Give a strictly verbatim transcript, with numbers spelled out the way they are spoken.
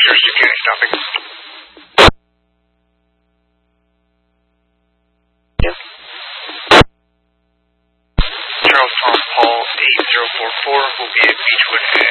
Jersey County stopping. Yep. Charles Tom Paul eight zero four four will be at Beechwood